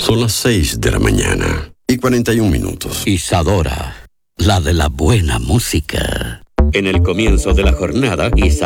Son las 6 de la mañana y 41 minutos. Isadora, la de la buena música. En el comienzo de la jornada, Isadora